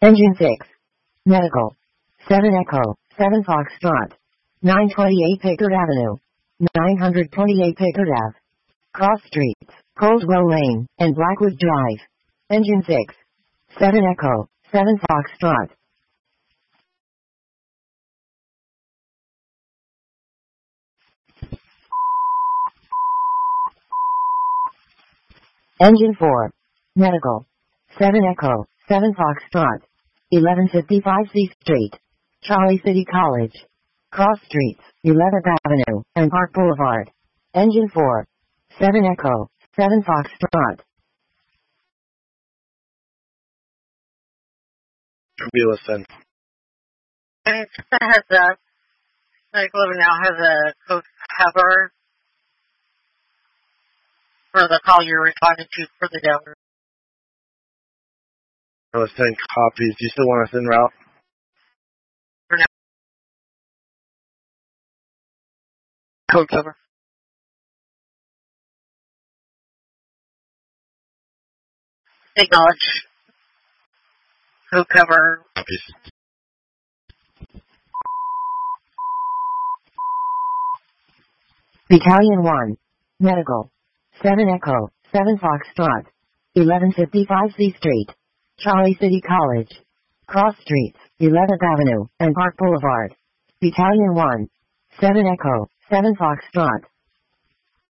Engine 6. Medical. 7 Echo, 7 Foxtrot. 928 Pickard Avenue. 928 Pickard Ave. Cross Streets, Coldwell Lane, and Blackwood Drive. Engine 6. 7 Echo, 7 Foxtrot. Engine 4. Medical. 7 Echo, 7 Foxtrot. 1155 C Street. Charlie City College. Cross Streets, 11th Avenue, and Park Boulevard. Engine 4. 7 Echo, 7 Foxtrot. Be listen. And just a heads up, Medic Living now has a code cover for the call you're responding to for the donor. I was sending copies. Do you still want us en route? For now. Code cover. Acknowledge. Code cover. Copies. Battalion 1. Medical. 7 Echo, 7 Foxtrot. 1155 C Street. Charlie City College. Cross Streets, 11th Avenue, and Park Boulevard. Battalion 1. 7 Echo, 7 Foxtrot.